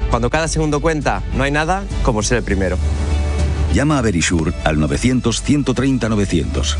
Cuando cada segundo cuenta, no hay nada como ser el primero. Llama a Verisure al 900-130-900.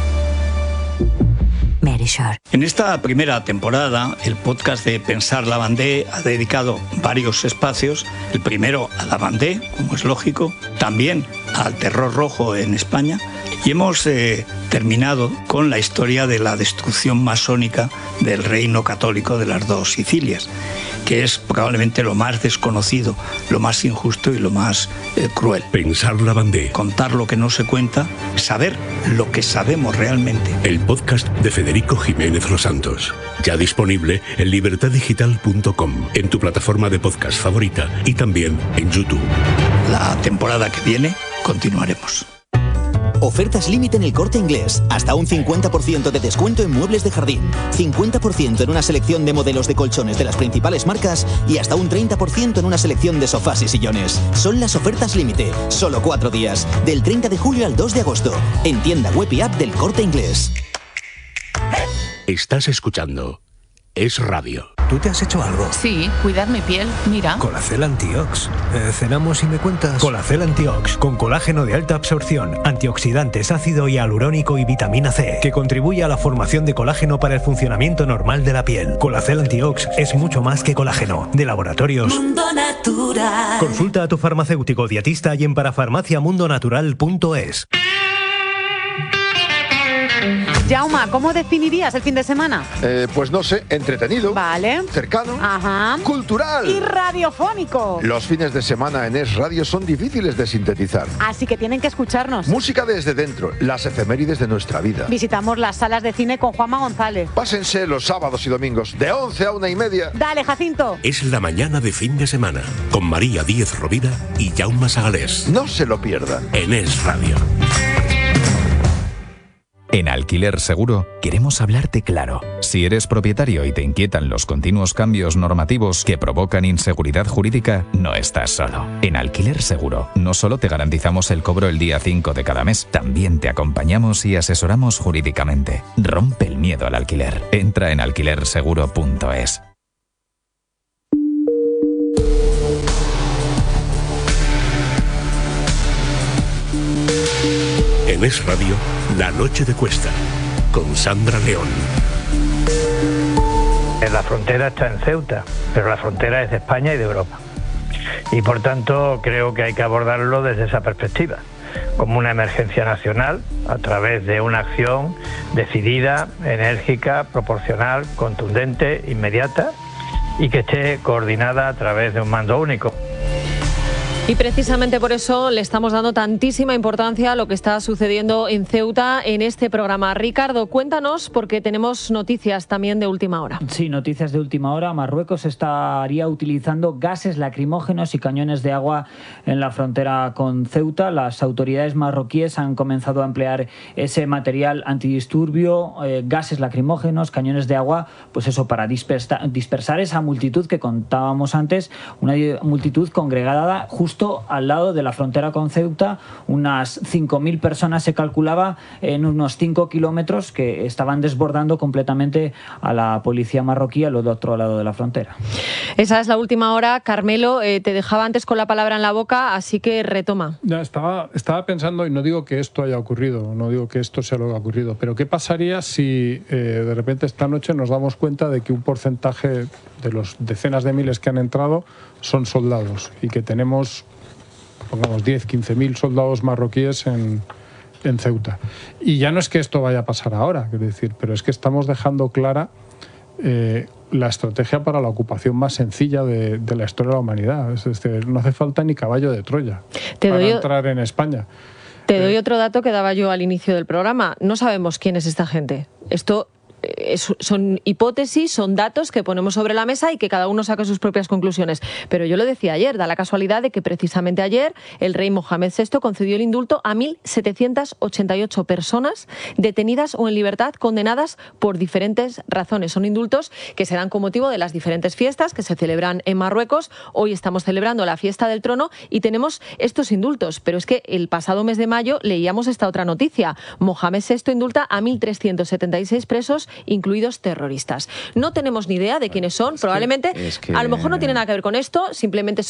Verisure. En esta primera temporada, el podcast de Pensar la Vendée ha dedicado varios espacios. El primero a la Vendée, como es lógico, también al terror rojo en España. Y hemos terminado con la historia de la destrucción masónica del reino católico de las dos Sicilias, que es probablemente lo más desconocido, lo más injusto y lo más cruel. Pensar la Vendée. Contar lo que no se cuenta, saber lo que sabemos realmente. El podcast de Federico Jiménez Los Santos. Ya disponible en libertaddigital.com, en tu plataforma de podcast favorita y también en YouTube. La temporada que viene continuaremos. Ofertas límite en El Corte Inglés. Hasta un 50% de descuento en muebles de jardín, 50% en una selección de modelos de colchones de las principales marcas y hasta un 30% en una selección de sofás y sillones. Son las ofertas límite. Solo 4 días. Del 30 de julio al 2 de agosto. En tienda web y app del Corte Inglés. Estás escuchando Es Radio. ¿Tú te has hecho algo? Sí, cuidar mi piel, mira. Colacel Antiox. Cenamos y me cuentas. Colacel Antiox, con colágeno de alta absorción, antioxidantes, ácido hialurónico y vitamina C, que contribuye a la formación de colágeno para el funcionamiento normal de la piel. Colacel Antiox es mucho más que colágeno. De Laboratorios Mundo Natural. Consulta a tu farmacéutico dietista y en parafarmaciamundonatural.es. Jauma, ¿cómo definirías el fin de semana? Pues no sé, entretenido. Vale. Cercano. Ajá. Cultural. Y radiofónico. Los fines de semana en Es Radio son difíciles de sintetizar. Así que tienen que escucharnos. Música desde dentro, las efemérides de nuestra vida. Visitamos las salas de cine con Juanma González. Pásense los sábados y domingos de 11 a 1:30. Dale, Jacinto. Es la mañana de fin de semana, con María Díez Rovira y Jaume Sagalés. No se lo pierdan. En Es Radio. En Alquiler Seguro queremos hablarte claro. Si eres propietario y te inquietan los continuos cambios normativos que provocan inseguridad jurídica, no estás solo. En Alquiler Seguro no solo te garantizamos el cobro el día 5 de cada mes, también te acompañamos y asesoramos jurídicamente. Rompe el miedo al alquiler. Entra en alquilerseguro.es. En Es Radio, La Noche de Cuesta, con Sandra León. La frontera está en Ceuta, pero la frontera es de España y de Europa. Y por tanto creo que hay que abordarlo desde esa perspectiva, como una emergencia nacional, a través de una acción decidida, enérgica, proporcional, contundente, inmediata, y que esté coordinada a través de un mando único. Y precisamente por eso le estamos dando tantísima importancia a lo que está sucediendo en Ceuta en este programa. Ricardo, cuéntanos, porque tenemos noticias también de última hora. Sí, noticias de última hora. Marruecos estaría utilizando gases lacrimógenos y cañones de agua en la frontera con Ceuta. Las autoridades marroquíes han comenzado a emplear ese material antidisturbio, gases lacrimógenos, cañones de agua, pues eso, para dispersar esa multitud que contábamos antes, una multitud congregada justo al lado de la frontera con Ceuta. Unas 5.000 personas se calculaba en unos 5 kilómetros que estaban desbordando completamente a la policía marroquí al otro lado de la frontera. Esa es la última hora. Carmelo, te dejaba antes con la palabra en la boca, así que retoma. Ya, estaba pensando, y no digo que esto haya ocurrido, no digo que esto sea lo que ha ocurrido, pero ¿qué pasaría si de repente esta noche nos damos cuenta de que un porcentaje de los decenas de miles que han entrado son soldados y que tenemos, pongamos, 10, 15.000 soldados marroquíes en Ceuta? Y ya no es que esto vaya a pasar ahora, quiero decir, pero es que estamos dejando clara la estrategia para la ocupación más sencilla de la historia de la humanidad. Es decir, no hace falta ni caballo de Troya para entrar en España. Te doy otro dato que daba yo al inicio del programa. No sabemos quién es esta gente. Esto son hipótesis, son datos que ponemos sobre la mesa y que cada uno saque sus propias conclusiones. Pero yo lo decía ayer, da la casualidad de que precisamente ayer el rey Mohamed VI concedió el indulto a 1.788 personas detenidas o en libertad condenadas por diferentes razones. Son indultos que se dan con motivo de las diferentes fiestas que se celebran en Marruecos. Hoy estamos celebrando la fiesta del trono y tenemos estos indultos. Pero es que el pasado mes de mayo leíamos esta otra noticia. Mohamed VI indulta a 1.376 presos, incluidos terroristas. No tenemos ni idea de quiénes son, probablemente, a lo mejor no tiene nada que ver con esto, simplemente